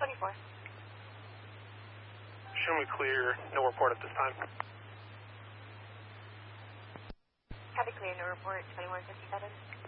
24. Show me clear, no report at this time. Copy clear, no report, 2157.